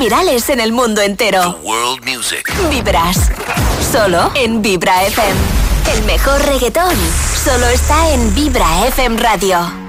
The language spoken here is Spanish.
virales en el mundo entero. World Music. Vibras. Solo en Vibra FM. El mejor reggaetón solo está en Vibra FM Radio.